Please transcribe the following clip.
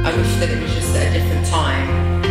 I wish that it was just at a different time.